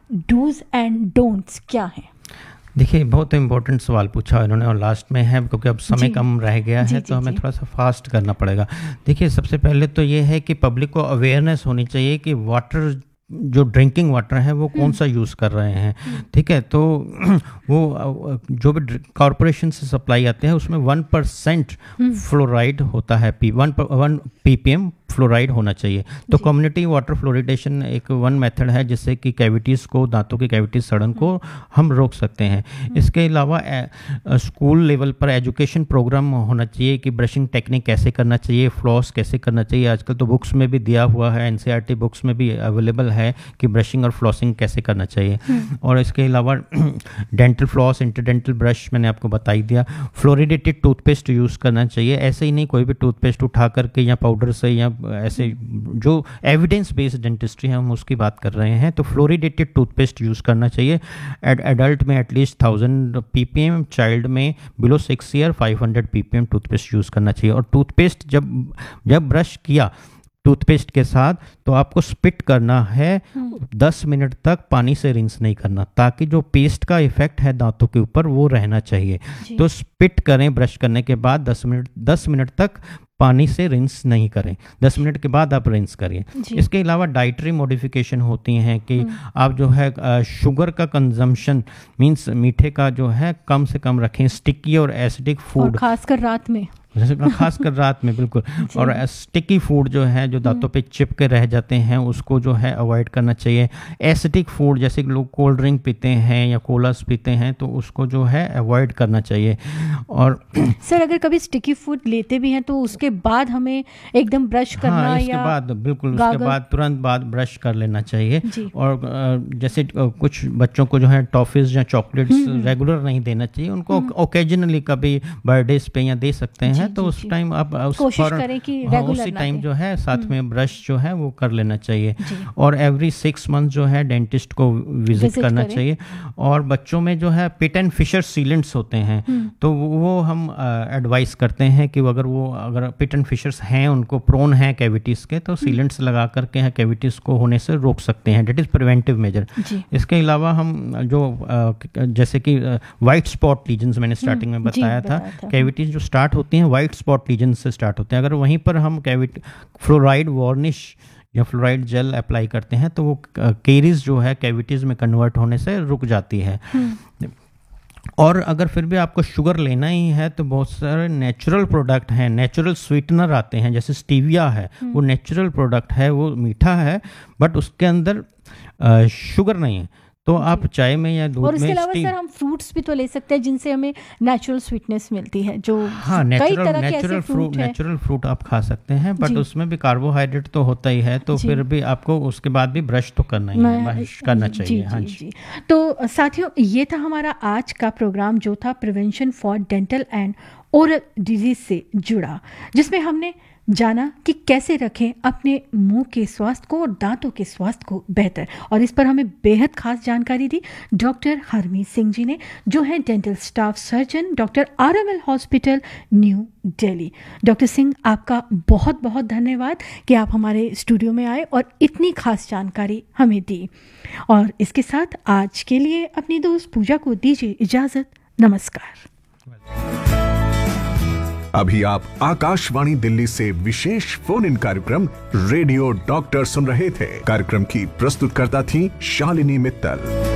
Dos and don'ts क्या हैं? देखिए, बहुत इम्पोर्टेंट सवाल पूछा इन्होंने और लास्ट में है, क्योंकि अब समय कम रह गया है तो हमें थोड़ा सा फास्ट करना पड़ेगा। देखिए, सबसे पहले तो ये है कि पब्लिक को अवेयरनेस होनी चाहिए कि वाटर, जो ड्रिंकिंग वाटर है वो कौन सा यूज़ कर रहे हैं। ठीक है, तो वो जो भी कॉरपोरेशन से सप्लाई आते हैं उसमें 1% फ्लोराइड होता है, 1 ppm फ्लोराइड होना चाहिए। तो कम्युनिटी वाटर फ्लोरिडेशन एक वन मेथड है जिससे कि कैविटीज़ को, दांतों की कैविटीज सड़न को हम रोक सकते हैं। इसके अलावा स्कूल लेवल पर एजुकेशन प्रोग्राम होना चाहिए कि ब्रशिंग टेक्निक कैसे करना चाहिए, फ्लॉस कैसे करना चाहिए। आजकल तो बुक्स में भी दिया हुआ है, NCERT बुक्स में भी अवेलेबल है कि ब्रशिंग और फ्लॉसिंग कैसे करना चाहिए। और इसके अलावा डेंटल फ्लॉस, इंटरडेंटल ब्रश मैंने आपको बता ही दिया। फ्लोरिडेटेड टूथपेस्ट यूज़ करना चाहिए। ऐसे ही नहीं कोई भी टूथपेस्ट उठा करके या पाउडर से या ऐसे, जो एविडेंस बेस्ड डेंटिस्ट्री है हम उसकी बात कर रहे हैं, तो फ्लोरिडेटेड टूथपेस्ट यूज़ करना चाहिए। एडल्ट में एटलीस्ट 1000 ppm, चाइल्ड में below 6 year 500 ppm toothpaste use करना चाहिए। और टूथपेस्ट जब ब्रश किया टूथपेस्ट के साथ तो आपको स्पिट करना है 10 मिनट तक, पानी से रिंस नहीं करना, ताकि जो पेस्ट का इफेक्ट है दांतों के ऊपर वो रहना चाहिए। तो स्पिट करें ब्रश करने के बाद 10 मिनट तक, पानी से रिंस नहीं करें, 10 मिनट के बाद आप रिंस करिए। इसके अलावा डाइटरी मॉडिफिकेशन होती हैं कि आप जो है शुगर का कंजम्पशन, मींस मीठे का जो है कम से कम रखें। स्टिकी और एसिडिक फूड, खासकर रात में, खासकर रात में, बिल्कुल। और स्टिकी फूड जो है, जो दांतों पे चिपके रह जाते हैं, उसको जो है अवॉइड करना चाहिए। एसिडिक फूड, जैसे लोग कोल्ड ड्रिंक पीते हैं या कोलास पीते हैं, तो उसको जो है अवॉइड करना चाहिए। और सर, अगर कभी स्टिकी फूड लेते भी हैं तो उसके बाद हमें एकदम ब्रश करना, इसके या बाद बिल्कुल उसके बाद तुरंत बाद ब्रश कर लेना चाहिए। और जैसे कुछ बच्चों को जो है टॉफीज या चॉकलेट्स रेगुलर नहीं देना चाहिए, उनको ओकेजनली कभी बर्थडेज पे या दे सकते हैं, तो उस टाइम आप कोशिश करें कि रेगुलर उसी टाइम जो है साथ में ब्रश जो है वो कर लेना चाहिए। और एवरी 6 मंथ जो है डेंटिस्ट को विजिट करना चाहिए। और बच्चों में जो है पिट एंड फिशर सीलेंट्स होते हैं, तो वो हम एडवाइस करते हैं कि अगर पिट एंड फिशर्स हैं, उनको प्रोन है कैविटीज के, तो सीलेंट्स लगा करके कैविटीज को होने से रोक सकते हैं। Date is preventive measure. इसके अलावा हम जो जैसे कि वाइट स्पॉट लीजन्स मैंने स्टार्टिंग में बताया था, कैविटीज जो स्टार्ट होती हैं वाइट स्पॉट लीजन से स्टार्ट होते हैं। अगर वहीं पर हम फ्लोराइड वार्निश या फ्लोराइड जेल अप्लाई करते हैं तो वो केरीज जो है कैविटीज में कन्वर्ट होने से रुक जाती है। और अगर फिर भी आपको शुगर लेना ही है तो बहुत सारे नेचुरल प्रोडक्ट हैं, नेचुरल स्वीटनर आते हैं, जैसे स्टीविया है, वो नेचुरल प्रोडक्ट है, वो मीठा है बट उसके अंदर शुगर नहीं है, तो आप चाय में या दूध में। और उसके अलावा सर हम फ्रूट्स भी तो ले सकते हैं जिनसे हमें नेचुरल स्वीटनेस मिलती है, जो कई तरह के ऐसे फ्रूट हैं। नेचुरल फ्रूट आप खा सकते हैं, बट उसमें भी कार्बोहाइड्रेट तो होता ही है, तो फिर भी आपको उसके बाद भी ब्रश तो करना ही है, ब्रश करना चाहिए। हाँ जी। तो साथियों, ये था हमारा आज का प्रोग्राम, जो था prevention for dental and oral disease से जुड़ा, जिसमें हमने जाना कि कैसे रखें अपने मुंह के स्वास्थ्य को और दांतों के स्वास्थ्य को बेहतर। और इस पर हमें बेहद खास जानकारी दी डॉक्टर हरमीत सिंह जी ने, जो है dental staff surgeon, doctor RML hospital, new Delhi. Doctor Singh, आपका बहुत बहुत धन्यवाद कि आप हमारे स्टूडियो में आए और इतनी खास जानकारी हमें दी। और इसके साथ आज के लिए अपनी दोस्त पूजा को दीजिए इजाज़त। नमस्कार। अभी आप आकाशवाणी दिल्ली से विशेष फोन इन कार्यक्रम रेडियो डॉक्टर सुन रहे थे। कार्यक्रम की प्रस्तुतकर्ता थी शालिनी मित्तल।